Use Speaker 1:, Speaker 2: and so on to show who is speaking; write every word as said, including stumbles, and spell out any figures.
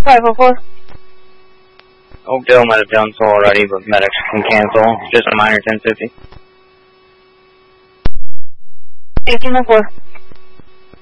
Speaker 1: five oh four.
Speaker 2: Oakdale might have done so already, but medics can cancel. Just a minor ten fifty.
Speaker 1: eighteen oh four.